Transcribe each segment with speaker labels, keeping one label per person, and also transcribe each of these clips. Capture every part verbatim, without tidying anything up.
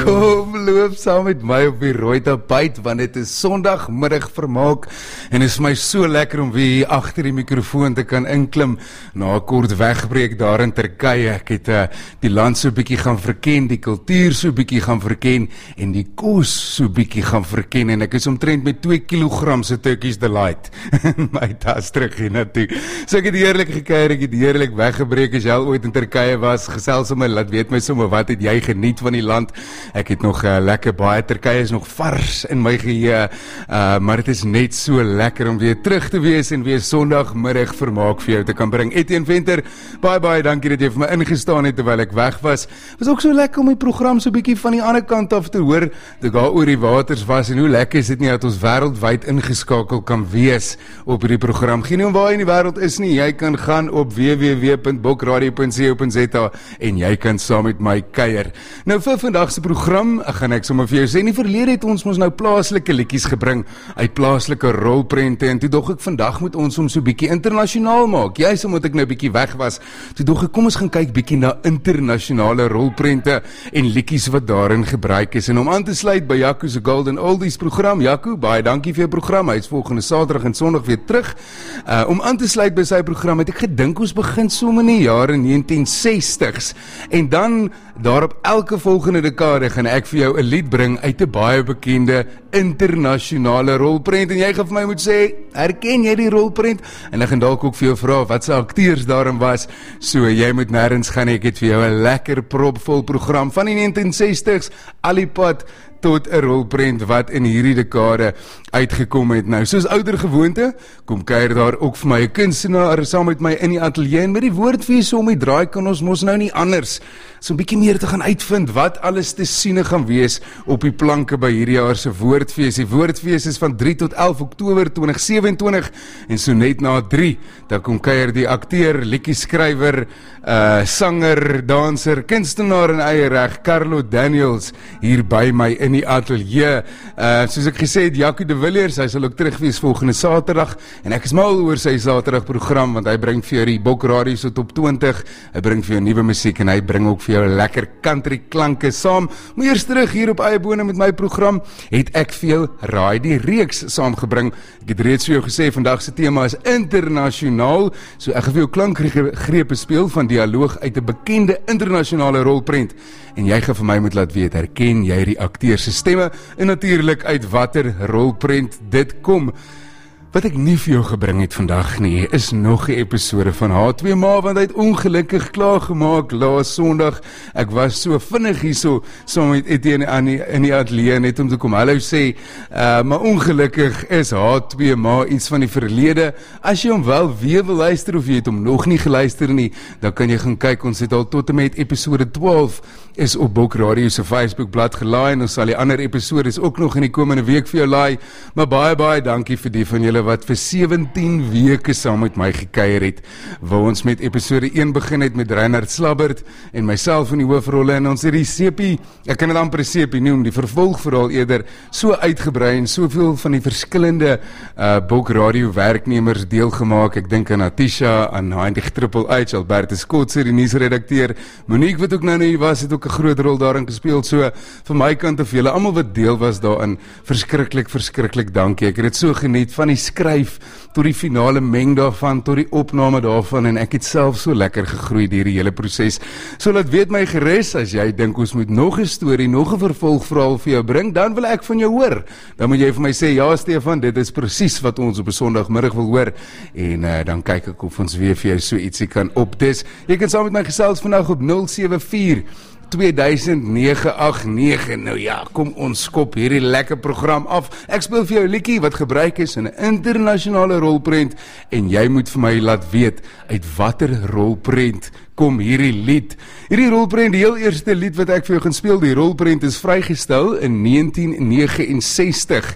Speaker 1: Kom loop saam met my op die rooi tapijt, want het is Sondagmiddag vermaak en is my so lekker om weer hier agter die mikrofoon te kan inklim na 'n kort wegbreek daar in Turkye. Ek het uh, die land so bietjie gaan verken, die kultuur so bietjie gaan verken en die kos so bietjie gaan verken en ek is omtrent met twee kilogram se Turkish Delight my tas terug hier na toe. So ek het heerlik gekuier, ek het heerlik weggebreek. As jy al ooit in Turkye was, gesels met my, laat weet my sommer wat het jy geniet van die land. Ek het nog uh, lekker baie, Turkye is nog vars in my geheue, uh, maar het is net so lekker om weer terug te wees en weer Sondagmiddag vermaak vir jou te kan bring. Etienne Venter, baie baie dankie dat jy vir my ingestaan het terwyl ek weg was. Het was ook so lekker om die program so bietjie van die ander kant af te hoor, dat daar oor die waters was en hoe lekker is dit nie dat ons wêreldwyd ingeskakel kan wees op hierdie program. Geen om waar in die wêreld is nie, jy kan gaan op w w w punt bokradio punt co punt za en jy kan saam met my kuier. Nou vir vandag se program, gaan ek sommer vir jou sê, in die verlede het ons mos nou plaaslike liedjies gebring uit plaaslike rolprente en toe dog ek vandag moet ons hom so bietjie internasionaal maak. Juist omdat ek nou bietjie weg was, toe dog ek kom ons gaan kyk bietjie na internasionale rolprente en liedjies wat daarin gebruik is. En om aan te sluit by Jaco se Golden Oldies program, Jaco, baie dankie vir jou program. Hy is volgende Saterdag en Sondag weer terug. Uh, om aan te sluit by sy program het ek gedink ons begin sommer in die jare negentien sestig's en dan daarop elke volgende dekade gaan ek vir jou 'n lied bring uit 'n baie bekende internasionale rolprent en jy gaan vir my moet sê, herken jy die rolprent? En ek gaan dalk ook vir jou vra wat se akteurs daarin was. So jy moet nêrens gaan, ek het vir jou 'n lekker propvol program van die negentien sestig's al die pad tot 'n rolprent wat in hierdie dekade uitgekom het. Nou, soos ouer gewoonte, kom kuier daar ook vir my 'n kunstenaar saam met my in die ateljee en met die woordfees om die draai kan ons mos nou nie anders so 'n bietjie meer te gaan uitvind wat alles te siene gaan wees op die planke by hierdie jaar se woordfees. Die woordfees is van drie tot elf Oktober twintig sewentwintig en so net na drie, dan kom kuier die akteur, liedjieskrywer, uh, sanger, danser, kunstenaar in eie reg, Carlo Daniels, hier by my in die ateljee. Uh, soos ek gesê het, Jaco de Villiers, hy sal ook terug wees volgende Saterdag en ek is mal oor sy Saterdag program, want hy bring vir jou die Bokradio se top twintig, hy bring vir jou nuwe musiek en hy bring ook vir jou lekker country klanke saam. Maar eers terug hier op Eie Bone met my program, het ek vir jou Raai die Reeks saamgebring. Ek het reeds vir jou gesê, vandag se tema is internasionaal, so ek gaan vir jou klankgrepe speel van dialoog uit 'n bekende internasionale rolprent en jy gaan vir my moet laat weet, herken jy die akteur se stemme en natuurlik uit watter rolprent dit kom. Wat ek nie vir jou gebring het vandag nie, is nog 'n episode van H twee Ma, want hy het ongelukkig klaargemaak laas Sondag. Ek was so vinnig hierso, saam met Etienne in die ateljee, net om te kom hallo sê, uh, maar ongelukkig is H twee Ma iets van die verlede. As jy hom wel weer wil luister, of jy het hom nog nie geluister nie, dan kan jy gaan kyk, ons het al tot en met episode twaalf, is op Bokradio se Facebookblad gelaai, en ons sal die ander episodes ook nog in die komende week vir jou laai, maar baie baie dankie vir die van julle wat vir sewentien weke saam met my gekuier het, waar ons met episode een begin het met Reinhard Slabbert en myself in die hoofrolle, en ons het die sepie, ek kan dit amper sepie noem, die vervolgverhaal eerder, so uitgebrei en soveel van die verskillende uh, Bokradio werknemers deelgemaak. Ek dink aan Atisha, aan Heinrich Triple H, Albertus Kotzer, die nuusredakteur, Monique wat ook nou nie was, het ook 'n groot rol daarin gespeel, so van my kant af julle, almal wat deel was daarin, verskriklik, verskriklik dankie. Ek het dit so geniet, van die skryf, tot die finale meng daarvan, tot die opname daarvan, en ek het self so lekker gegroei deur die hele proses. So laat weet my gerus, as jy dink ons moet nog 'n storie, nog 'n vervolgverhaal vir jou bring, dan wil ek van jou hoor. Dan moet jy vir my sê, ja Stefan, dit is presies wat ons op 'n Sondagmiddag wil hoor, en uh, dan kyk ek of ons weer vir jou so ietsie kan opdis. Jy kan saam met my gesels vandag op nul sewe vier twee duisend nege agt nege. Nou ja, kom ons skop hierdie lekker program af. Ek speel vir jou 'n liedjie wat gebruik is in 'n internasionale rolprent en jy moet vir my laat weet uit watter rolprent kom hierdie lied. Hierdie rolprent, die heel eerste lied wat ek vir jou gaan speel, die rolprent is vrygestel in negentien negenensestig.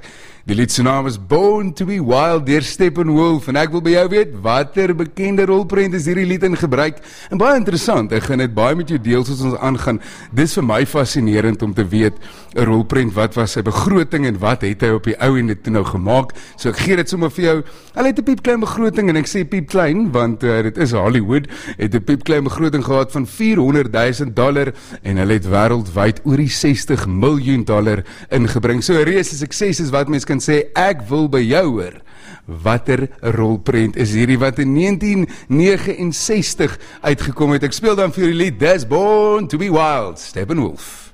Speaker 1: Die lied se naam is Born to be Wild deur Steppenwolf en ek wil by jou weet, watter bekende rolprent is hierdie lied in gebruik? En baie interessant, ek gaan dit baie met jou deel soos ons aangaan. Dis vir my fascinerend om te weet, 'n rolprent, wat was sy begroting en wat het hy op die ou en toe nou gemaak? So ek gee dit sommer vir jou. Hy het 'n piepklein begroting en ek sê piepklein, want uh, dit is Hollywood, het 'n piepklein begroting gehad van vierhonderd duisend dollar en hy het wêreldwyd oor die sestig miljoen dollar ingebring. So 'n reuse sukses is wat mens kan sê. Ek wil by jou hoor, watter rolprent is hierdie wat in negentien negenensestig uitgekom het? Ek speel dan vir die lied That's Born to be Wild, Steppenwolf.